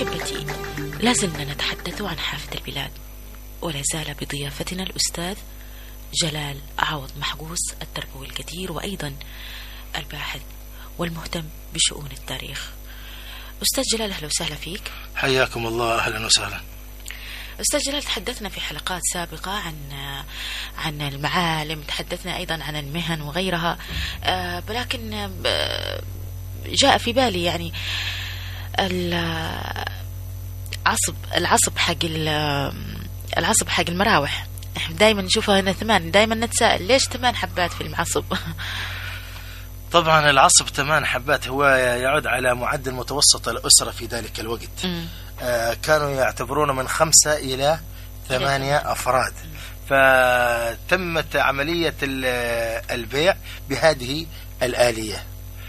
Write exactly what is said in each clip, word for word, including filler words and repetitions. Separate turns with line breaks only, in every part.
أحبتي، لازلنا نتحدث عن حافة البلاد، ولا زال بضيافتنا الأستاذ جلال عوض محجوس، التربوي الكثير وأيضا الباحث والمهتم بشؤون التاريخ. أستاذ جلال، أهلا وسهلا فيك.
حياكم الله، أهلا وسهلا.
أستاذ جلال، تحدثنا في حلقات سابقة عن عن المعالم، تحدثنا أيضا عن المهن وغيرها، ولكن جاء في بالي يعني العصب العصب حق العصب حق المراوح، دائما نشوفها هنا ثمان، دائما نتساءل ليش ثمان حبات في المعصب؟
طبعا العصب ثمان حبات هو يعود على معدل متوسط الأسرة في ذلك الوقت. آه كانوا يعتبرون من خمسة إلى ثمانية أفراد، فتمت عملية البيع بهذه الآلية.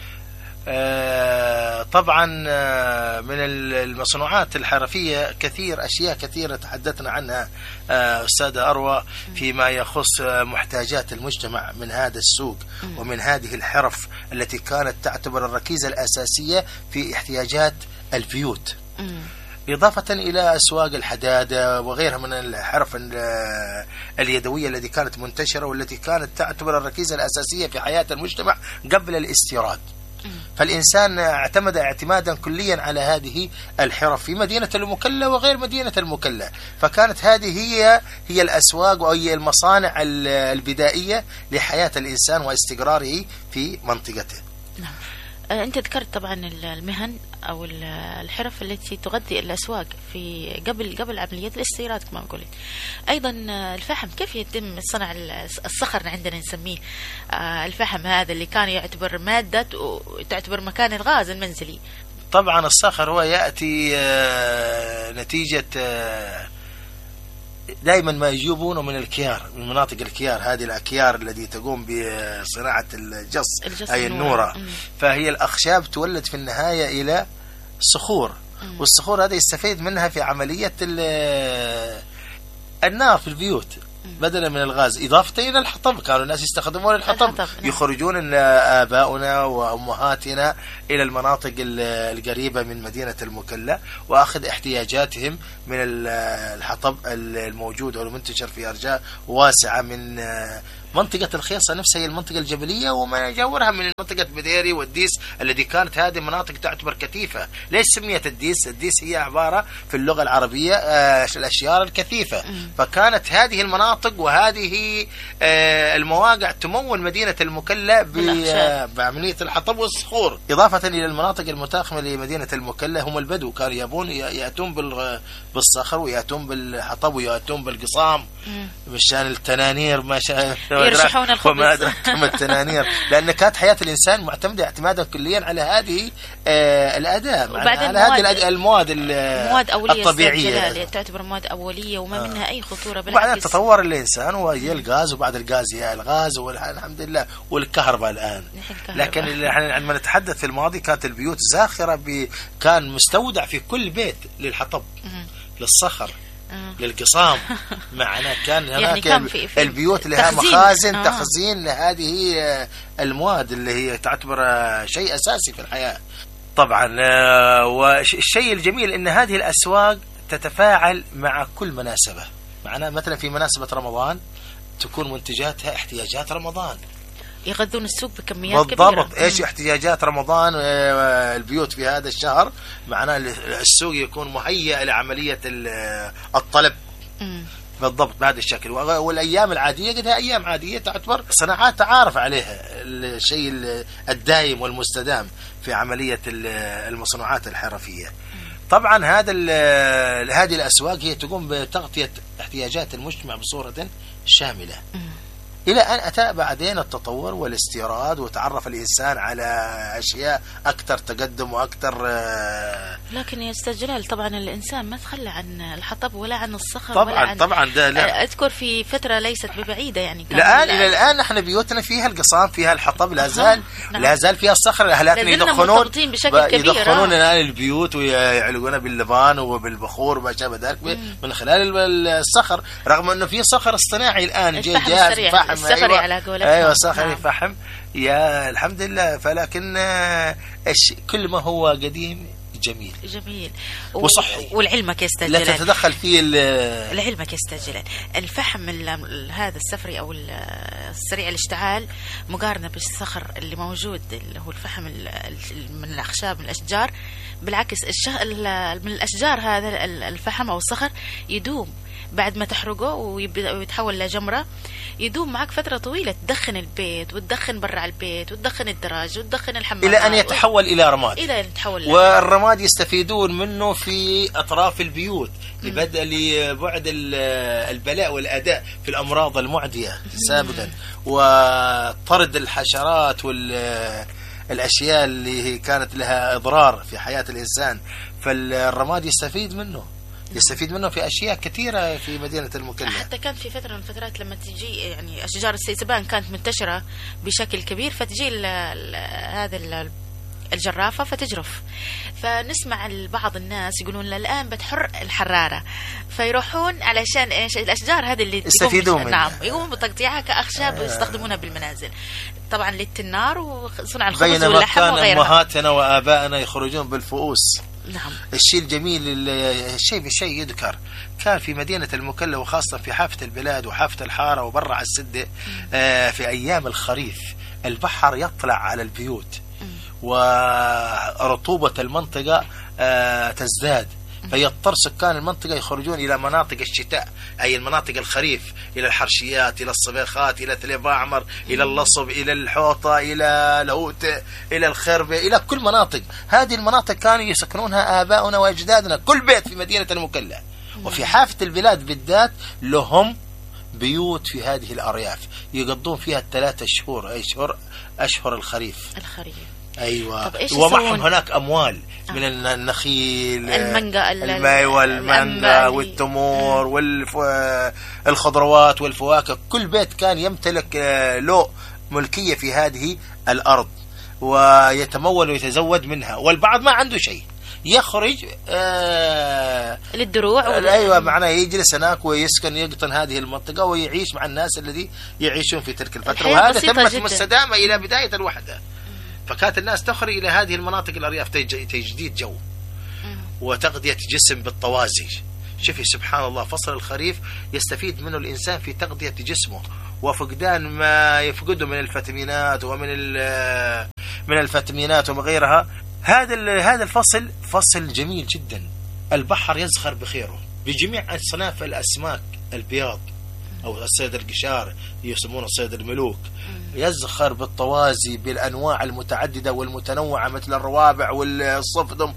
آه طبعا آه من المصنوعات الحرفية كثير أشياء كثيرة تحدثنا عنها آه أستاذة أروى فيما يخص محتاجات المجتمع من هذا السوق ومن هذه الحرف التي كانت تعتبر الركيزة الأساسية في احتياجات البيوت، إضافة إلى أسواق الحدادة وغيرها من الحرف اليدوية التي كانت منتشرة والتي كانت تعتبر الركيزة الأساسية في حياة المجتمع قبل الاستيراد. فالإنسان اعتمد اعتمادا كليا على هذه الحرف في مدينة المكلا وغير مدينة المكلا، فكانت هذه هي هي الأسواق وهي المصانع البدائية لحياة الإنسان واستقراره في منطقته.
نعم. أنت ذكرت طبعا المهن أو الحرف التي تغذي الأسواق في قبل قبل عملية الاستيراد كما قلت. أيضا الفحم، كيف يتم صنع الصخر عندنا نسميه الفحم، هذا اللي كان يعتبر مادة وتعتبر مكان الغاز المنزلي.
طبعا الصخر هو يأتي نتيجة دائما ما يجيبونه من الكيار، من مناطق الكيار، هذه الأكيار التي تقوم بصناعة الجص, الجص أي النورة. فهي الأخشاب تولد في النهاية إلى صخور، والصخور هذه يستفيد منها في عملية النار في البيوت بدلا من الغاز، إضافة إلى الحطب. كانوا الناس يستخدمون الحطب, الحطب. يخرجون آباؤنا وأمهاتنا إلى المناطق القريبة من مدينة المكلا وأخذ احتياجاتهم من الحطب الموجود والمنتشر في أرجاء واسعة من منطقة الخيصة نفسها، هي المنطقة الجبلية وما يجاورها من منطقة بديري والديس الذي كانت هذه مناطق تعتبر كثيفة. ليش سميت الديس؟ الديس هي عبارة في اللغة العربية آه الأشيار الكثيفة، فكانت هذه المناطق وهذه آه المواقع تمول مدينة المكلا بعملية الحطب والصخور، إضافة إلى المناطق المتاخمة لمدينة المكلا هم البدو، كانوا يبون يأتون بالصخر ويأتون بالحطب ويأتون بالقصام مشان التنانير ما شاء
يرشحون
وما أدركتم التنانير، لأن كانت حياة الإنسان معتمدة اعتمادا كليا على هذه آه الأداة، على هذه المواد
المواد أولية
الطبيعية،
تعتبر مواد أولية وما آه. منها أي خطورة.
وبعدين تطور الإنسان وهي الغاز، وبعد الغاز هي الغاز والحمد لله والكهرباء الآن. لكن عندما نتحدث في الماضي كانت البيوت زاخرة، كان مستودع في كل بيت للحطب للصخر للقصام معنا، كان هناك يعني كان في في البيوت لها مخازن آه. تخزين لهذه المواد اللي هي تعتبر شيء أساسي في الحياة. طبعا والشيء الجميل أن هذه الأسواق تتفاعل مع كل مناسبة، معنا مثلا في مناسبة رمضان تكون منتجاتها احتياجات رمضان،
يغذون السوق بكميات
بالضبط. كبيرة.
بالضبط.
ايش احتياجات رمضان البيوت في هذا الشهر، معناه السوق يكون مهيئ لعملية الطلب. مم. بالضبط بهذا الشكل. والايام العادية قدها ايام عادية تعتبر صناعات تعارف عليها الشيء الدائم والمستدام في عملية المصنوعات الحرفية. طبعا هذا هذه الاسواق هي تقوم بتغطية احتياجات المجتمع بصورة شاملة. مم. إلى أن أتى بعدين التطور والاستيراد وتعرف الإنسان على أشياء أكثر تقدم وأكثر.
لكن يا أستاذ جلال طبعا الإنسان ما تخلى عن الحطب ولا عن الصخر
طبعا
ولا عن
طبعا ده لا.
أذكر في فترة ليست ببعيدة يعني
الآن إلى الآن نحن بيوتنا فيها القصام فيها الحطب لا زال نعم. لا زال فيها الصخر. الأهلاتنا يدخنون يدخنون الآن البيوت ويعلقونها باللبان وبالبخور وما شابه ذلك من خلال الصخر، رغم أنه في صخر اصطناعي الآن جاي جاهز فحم
السفري أيوة. على قولك
أيوة صخري نعم. فحم يا الحمد لله. فلكن كل ما هو قديم جميل
جميل
وصحي
والعلمك يستجلل
لا تتدخل فيه
العلمك يستجلل. الفحم هذا السفري أو السريع الاشتعال مقارنة بالصخر اللي موجود اللي هو الفحم من الأخشاب من الأشجار، بالعكس من الأشجار هذا الفحم أو الصخر يدوم بعد ما تحرقه ويتحول لجمرة، يدوم معك فترة طويلة، تدخن البيت وتدخن برا البيت وتدخن الدراج وتدخن الحمام
إلى أن يتحول إلى رماد.
إلى أن يتحول.
والرماد يستفيدون منه في أطراف البيوت لبدء لبعد البلاء والأداء في الأمراض المعدية سابقا، وطرد الحشرات والأشياء اللي كانت لها إضرار في حياة الإنسان. فالرماد يستفيد منه يستفيد منه في أشياء كثيرة في مدينة المكلا.
حتى كان في فترة من الفترات لما تجي يعني أشجار السيسبان كانت منتشرة بشكل كبير، فتجي هذا الجرافة فتجرف، فنسمع بعض الناس يقولون الآن بتحر الحرارة، فيروحون علشان إيش الأشجار هذه اللي
يستفيدون منها.
نعم يقوموا بتقطيعها كأخشاب آه. يستخدمونها بالمنازل طبعا للتنار وصنع الخبز واللحم وغيرها.
بينما كان أمهاتنا وآبائنا يخرجون بالفؤوس.
نعم.
الشيء الجميل الشيء بالشيء يذكر كان في مدينة المكلا وخاصة في حافة البلاد وحافة الحارة وبرع السدة آه في أيام الخريف البحر يطلع على البيوت ورطوبة المنطقة آه تزداد، فيضطر سكان المنطقة يخرجون إلى مناطق الشتاء أي المناطق الخريف، إلى الحرشيات، إلى الصبيخات، إلى ثليب أعمر، إلى اللصب، إلى الحوطة، إلى الهوتة، إلى الخربة، إلى كل مناطق. هذه المناطق كانوا يسكنونها آباؤنا وأجدادنا، كل بيت في مدينة المكلا وفي حافة البلاد بالذات لهم بيوت في هذه الأرياف يقضون فيها الثلاثة شهور أي شهور أشهر الخريف.
الخريف
أيوة. ومعهم هناك أموال آه. من النخيل،
المانجا،
الماء والمانجا والتمور والخضروات والفواكه. كل بيت كان يمتلك له ملكية في هذه الأرض ويتمول ويتزود منها، والبعض ما عنده شيء يخرج آه
للدروع.
أيوة معناه يجلس هناك ويسكن يقطن هذه المنطقة ويعيش مع الناس الذي يعيشون في تلك الفترة، وهذا تمت مستدامة إلى بداية الوحدة. فكانت الناس تخرج إلى هذه المناطق الأرياف تجديد جو وتغذية جسم بالطوازي. شوفي سبحان الله فصل الخريف يستفيد منه الإنسان في تغذية جسمه وفقدان ما يفقده من الفيتامينات ومن من الفيتامينات ومن غيرها. هذا هذا الفصل فصل جميل جدا. البحر يزخر بخيره بجميع أصناف الأسماك البياض أو الصيد القشار يسمونه الصيد الملوك، يزخر بالطوازي بالأنواع المتعددة والمتنوعة مثل الروابع والصفدم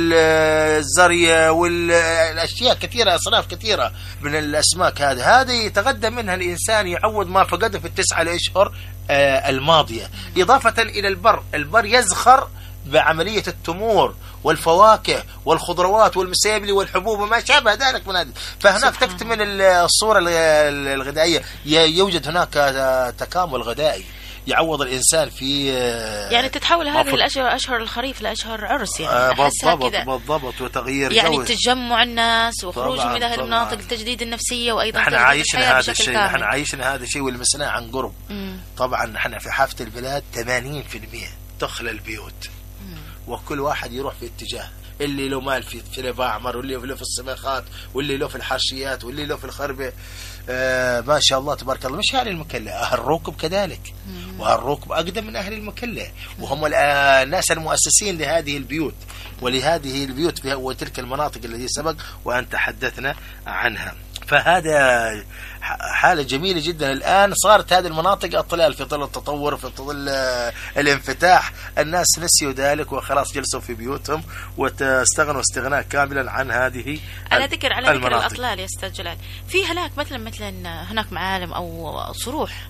والزرية والأشياء كثيرة، أصناف كثيرة من الأسماك. هذه هذه يتغذى منها الإنسان يعوض ما فقده في التسعة الأشهر الماضية. إضافة إلى البر، البر يزخر بعملية التمور والفواكه والخضروات والمسيبلي والحبوب وما شابه ذلك من هذه. فهناك تكتمل الصورة الغذائية، يوجد هناك تكامل غذائي يعوض الإنسان في
يعني تتحول هذه الأشهر أشهر الخريف لأشهر عرس يعني
آه بالضبط بالضبط وتغيير
يعني
جو.
تجمع الناس وخروجهم إلى هذه المناطق للتجديد النفسية وأيضا
نحن عايشنا هذا الشيء نحن عايشنا هذا الشيء والمسناه عن قرب. مم. طبعا نحن في حافة البلاد ثمانين بالمئة تخلى البيوت وكل واحد يروح في اتجاه، اللي له مال في ثليب أعمر واللي له في الصبيخات واللي له في الحرشيات واللي له في الخربة. آه ما شاء الله تبارك الله. مش أهل المكلا، أهل الركب كذلك، وأهل الركب أقدم من أهل المكلا، وهم الناس المؤسسين لهذه البيوت ولهذه البيوت في وتلك المناطق التي سبق وأن تحدثنا عنها. فهذا حالة جميلة جدا. الآن صارت هذه المناطق الطلال في ظل التطور في ظل الانفتاح، الناس نسيوا ذلك وخلاص جلسوا في بيوتهم واستغنوا استغناء كاملا عن هذه
على ذكر على ذكر الأطلال يا أستاذ جلال. في هناك مثلا مثلا هناك معالم أو صروح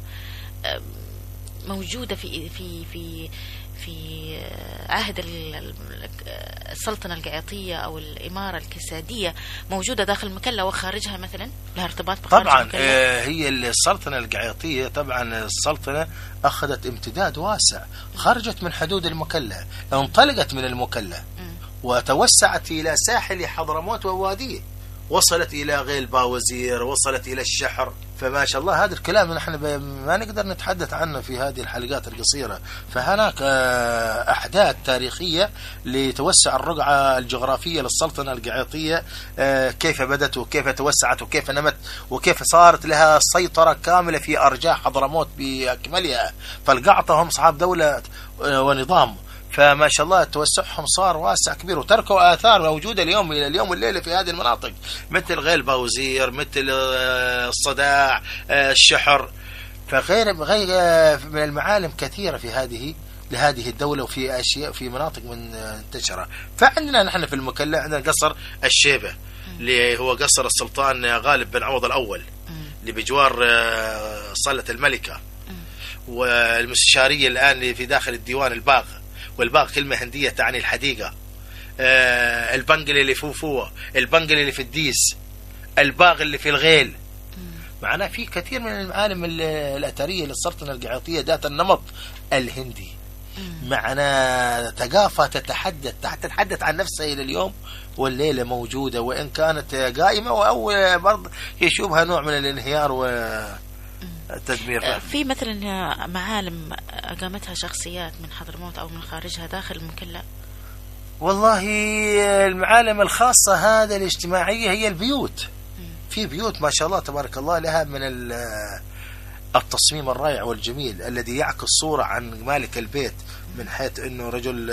موجودة في في في في عهد السلطنة القعيطية أو الإمارة الكسادية موجودة داخل المكلا وخارجها مثلا لها ارتباط بخارج
طبعا
المكلا؟
هي السلطنة القعيطية طبعا السلطنة أخذت امتداد واسع، خرجت من حدود المكلا، انطلقت من المكلا وتوسعت إلى ساحل حضرموت وواديه وصلت إلى غيل باوزير، وصلت إلى الشحر. فما شاء الله هذا الكلام نحن ما نقدر نتحدث عنه في هذه الحلقات القصيرة. فهناك أحداث تاريخية لتوسع الرقعة الجغرافية للسلطنة القعيطية، كيف بدت وكيف توسعت وكيف نمت وكيف صارت لها سيطرة كاملة في أرجاء حضرموت بأكملها. فالقعطة هم أصحاب دولة ونظام، فما شاء الله توسعهم صار واسع كبير، وتركوا آثار موجودة اليوم إلى اليوم والليلة في هذه المناطق، مثل غيل باوزير، مثل الصداع، الشحر. فغير غير من المعالم كثيرة في هذه لهذه الدولة، وفي أشياء في مناطق منتشرة. فعندنا نحن في المكلا عندنا قصر الشيبة اللي هو قصر السلطان غالب بن عوض الأول اللي بجوار صلة الملكة، والمستشارية الآن اللي في داخل الديوان الباغ، والباغ كلمة هندية تعني الحديقة. آه البنقل اللي في فوفوة، البنقل اللي في الديس، الباغ اللي في الغيل. معناه في كثير من المعالم الأثرية للسلطنة القعيطية ذات النمط الهندي. معناه ثقافة تتحدث تتحدث عن نفسها إلى اليوم والليلة موجودة، وإن كانت قائمة أو برضه يشوبها نوع من الانهيار و التدمير.
في مثلا معالم أقامتها شخصيات من حضرموت أو من خارجها داخل المكلا؟
والله المعالم الخاصة هذا الاجتماعية هي البيوت. في بيوت ما شاء الله تبارك الله لها من التصميم الرائع والجميل الذي يعكس صورة عن مالك البيت، من حيث أنه رجل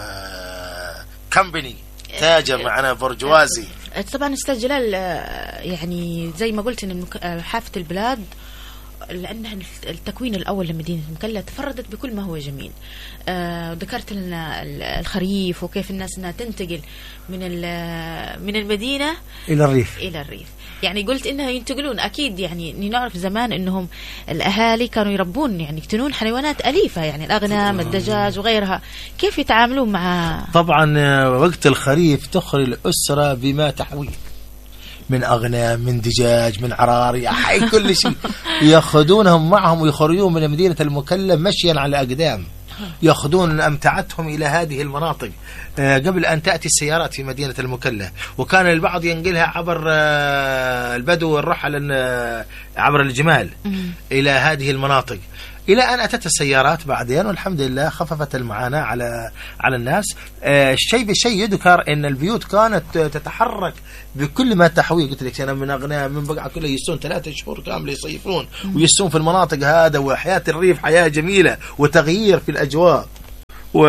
كمبني تاجر معنا برجوازي.
طبعا أستاذ جلال، يعني زي ما قلت إن حافة البلاد لأنها التكوين الأول لمدينة المكلا تفردت بكل ما هو جميل. آه ذكرت لنا الخريف وكيف الناس انها تنتقل من من المدينة
إلى الريف
إلى الريف. يعني قلت إنها ينتقلون أكيد، يعني نعرف زمان إنهم الأهالي كانوا يربون يعني يقتنون حيوانات أليفة، يعني الأغنام، الدجاج وغيرها. كيف يتعاملون مع؟
طبعا وقت الخريف تخرج الأسرة بما تحويه من أغنام، من دجاج، من عراري، حي كل شيء يأخذونهم معهم ويخرجون من مدينة المكلا مشيا على أقدام، يأخذون أمتعتهم إلى هذه المناطق قبل أن تأتي السيارات في مدينة المكلا. وكان البعض ينقلها عبر البدو والرحل عبر الجمال إلى هذه المناطق، إلى أن أتت السيارات بعدين، والحمد لله خففت المعاناة على على الناس. الشيء بالشيء يذكر أن البيوت كانت تتحرك بكل ما تحويه. قلت لك أنا من أغنياء من بقعة كلها يسون ثلاثة شهور كاملة يصيفون ويسون في المناطق هذا، وحياة الريف حياة جميلة وتغيير في الأجواء، و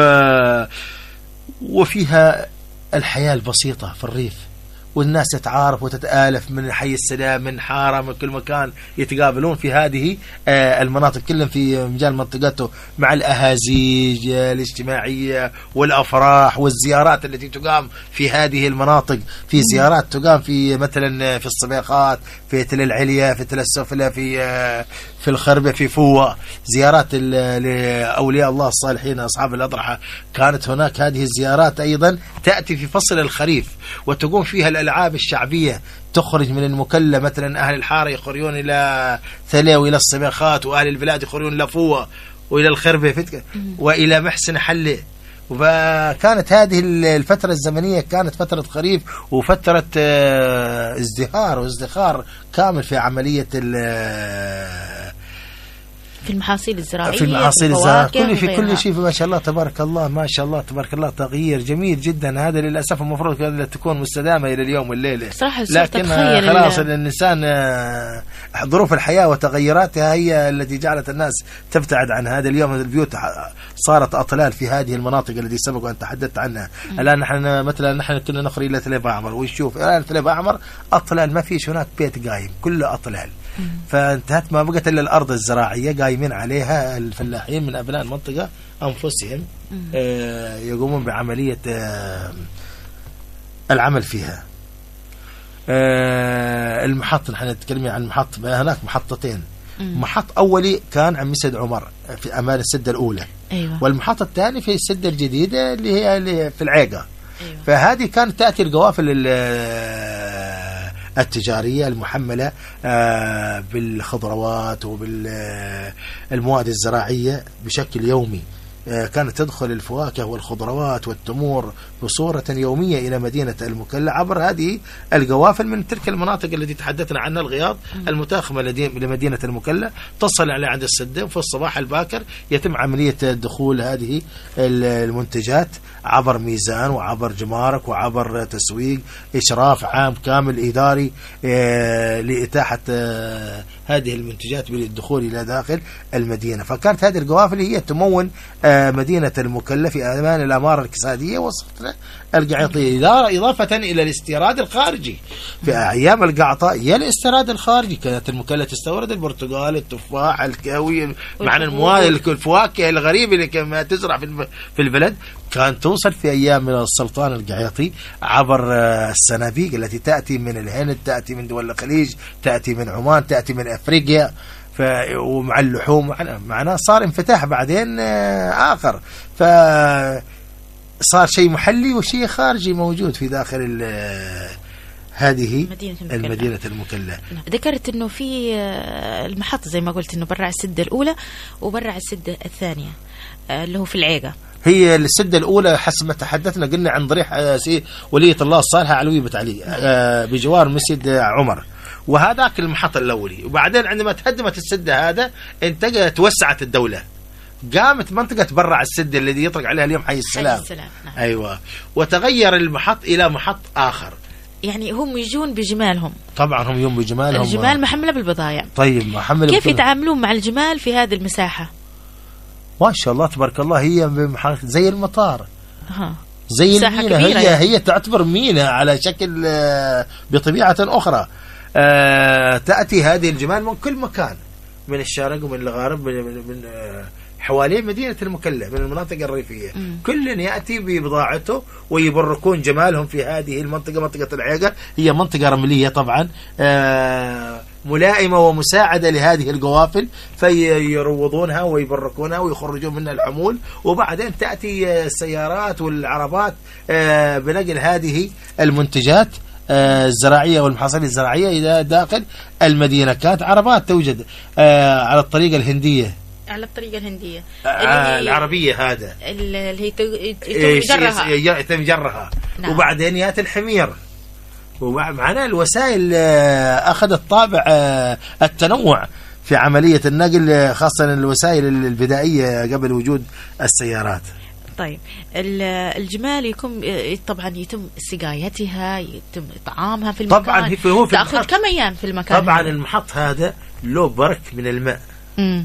وفيها الحياة البسيطة في الريف، والناس تتعارف وتتآلف من حي السلام، من حارة، من كل مكان يتقابلون في هذه المناطق كلهم في مجال منطقته، مع الأهازيج الاجتماعية والأفراح والزيارات التي تقام في هذه المناطق. في زيارات تقام في مثلا في الصبيخات، في تل العليا، في تل السفلى، في في الخربة، في فوة، زيارات لأولياء الله الصالحين أصحاب الأضرحة. كانت هناك هذه الزيارات أيضا تأتي في فصل الخريف، وتقوم فيها الألعاب الشعبية. تخرج من المكلا مثلا أهل الحارة يخرجون إلى ثلية وإلى الصبيخات، وأهل البلاد يخرجون إلى فوة وإلى الخربة وإلى محسن حلة. وكانت هذه الفترة الزمنية كانت فترة خريف وفترة ازدهار وازدخار كامل في عملية
في المحاصيل الزراعية،
في المحاصيل الزراعية، كل في كل شيء. ما شاء الله تبارك الله، ما شاء الله تبارك الله، تغيير جميل جدا. هذا للأسف المفروض تكون مستدامة إلى اليوم والليلة، لكن خلاص الإنسان ظروف الحياة وتغيراتها هي التي جعلت الناس تبتعد عن هذا. اليوم البيوت صارت أطلال في هذه المناطق التي سبق أن تحدثت عنها. الآن نحن مثلا نحن كنا نخرج إلى ثليب أعمر ونشوف الآن ثليب أعمر أطلال، ما فيش هناك بيت قايم، كله أطلال. فانتهت ما بقت إلا الأرض الزراعية قايمين عليها الفلاحين من أبناء المنطقة أنفسهم آه يقومون بعملية آه العمل فيها. آه المحط نحن نتكلم عن محط، هناك محطتين. محط أولي كان عن مسجد عمر في أمان السدة الأولى،
أيوة.
والمحطة الثاني في السدة الجديدة اللي هي اللي في العيقة، أيوة. فهذه كانت تأتي القوافل التجارية المحملة بالخضروات وبالمواد الزراعية بشكل يومي كانت تدخل الفواكه والخضروات والتمور بصورة يومية إلى مدينة المكلا عبر هذه القوافل من تلك المناطق التي تحدثنا عنها، الغياض المتاخمة لمدينة المكلا، تصل على عند السدة، وفي الصباح الباكر يتم عملية دخول هذه المنتجات عبر ميزان وعبر جمارك وعبر تسويق، إشراف عام كامل إداري لإتاحة هذه المنتجات بالدخول إلى داخل المدينة. فكانت هذه القوافل هي تمون مدينة المكلا في أمان الأمارة الاقتصادية والصفة القعيطية، إضافة إلى الاستيراد الخارجي. في أيام القعطة يا الاستيراد الخارجي كانت المكلا تستورد البرتقال، التفاح، الكاوي، معنى المواد الفواكه الغريبة اللي كانت تزرع في البلد، كانت توصل في أيام السلطان القعيطي عبر السنابيق التي تأتي من الهند، تأتي من دول الخليج، تأتي من عمان، تأتي من أفريقيا، ف... ومع اللحوم معناه صار انفتاح بعدين آخر، فصار شيء محلي وشيء خارجي موجود في داخل ال... هذه المدينة المكلا.
ذكرت انه في المحطة زي ما قلت انه برع السدة الأولى وبرع السدة الثانية اللي هو في العيقة.
هي السدة الأولى حسب ما تحدثنا قلنا عن ضريح ولية الله الصالحة علوية بتعلي بجوار مسجد عمر، وهذاك المحطة الأولي. وبعدين عندما تهدمت السدة هذا انتقلت توسعت الدولة، قامت منطقة برع السدة الذي يطلق عليها اليوم حي السلام, حي السلام. نعم. أيوة. وتغير المحط إلى محط آخر.
يعني هم يجون بجمالهم.
طبعا هم يجون بجمالهم،
الجمال محملة بالبضائع.
طيب محملة
كيف يتعاملون مع الجمال في هذه المساحة؟
ما شاء الله تبارك الله، هي زي المطار،
ها.
زي المينا، هي يعني. هي تعتبر مينا على شكل بطبيعة أخرى. آه تأتي هذه الجمال من كل مكان، من الشرق ومن الغرب، من, من حوالين مدينة المكلا، من المناطق الريفية. م. كل يأتي ببضاعته ويبركون جمالهم في هذه المنطقة. منطقة العيقة هي منطقة رملية طبعا، آه ملائمة ومساعدة لهذه القوافل، فيروضونها ويبركونها ويخرجون منها الحمول، وبعدين تأتي السيارات والعربات آه بنقل هذه المنتجات الزراعية والمحاصيل الزراعية إلى داخل المدينة. كانت عربات توجد آه على الطريقة الهندية،
على الطريقة الهندية
آه العربية، هذا
اللي هي يتم جرها
يتم جرها. نعم. وبعدين يأتي الحمير، ومعنا الوسائل أخذت طابع التنوع في عملية النقل، خاصة الوسائل البدائية قبل وجود السيارات.
طيب الجمال يكون طبعا يتم سقايتها، يتم طعامها في المكان.
طبعا هو في
تأخذ كم أيام في المكان؟
طبعا هذا. المحط هذا له برك من الماء.
م.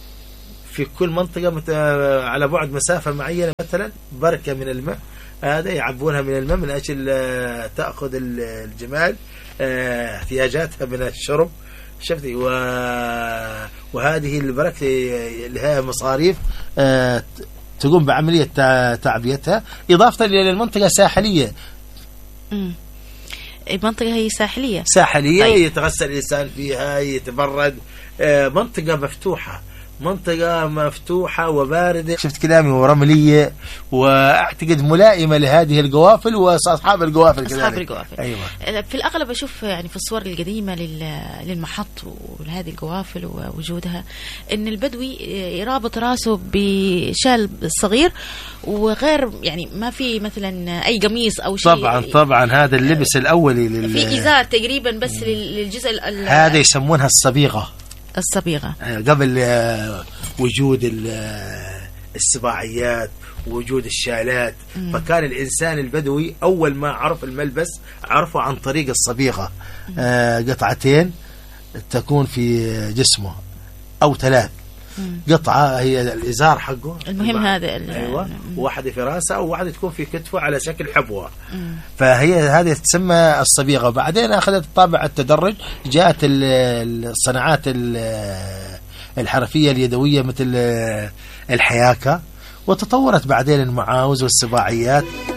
في كل منطقة مت... على بعد مسافة معينة مثلا بركة من الماء، هذا يعبونها من الماء من أجل تأخذ الجمال احتياجاتها من الشرب. شفتي و... وهذه البركة لها مصاريف تقوم بعملية تعبيتها، إضافة إلى المنطقة ساحلية.
امم المنطقة هي ساحلية
ساحلية طيب. يتغسل الإنسان فيها، يتبرد، منطقة مفتوحة، منطقة مفتوحة وباردة. شفت كلامي، ورملية، وأعتقد ملائمة لهذه القوافل وأصحاب القوافل كذلك.
أصحاب القوافل.
أيوة.
في الأغلب أشوف يعني في الصور القديمة للمحط ولهذه القوافل ووجودها إن البدوي يرابط راسه بشال صغير وغير، يعني ما في مثلا أي قميص أو شيء.
طبعا طبعا هذا اللبس الأولي لل...
في إزار تقريبا بس للجزء
هذا يسمونها الصبيغة.
الصبيغة
قبل وجود السباعيات ووجود الشالات. مم. فكان الإنسان البدوي أول ما عرف الملبس عرفه عن طريق الصبيغة. آه قطعتين تكون في جسمه أو ثلاث. مم. قطعة هي الإزار حقه
المهم هذا.
أيوة. واحدة في رأسه وواحدة تكون في كتفه على شكل حبوة. مم. فهي هذه تسمى الصبيغة. بعدين أخذت طابع التدرج، جاءت الصناعات الحرفية اليدوية مثل الحياكة، وتطورت بعدين المعاوز والسباعيات.